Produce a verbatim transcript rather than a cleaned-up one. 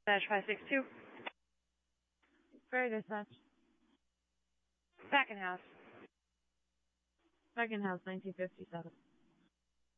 Dash five six two. Very dispatch. Second house. Second house, nineteen fifty-seven.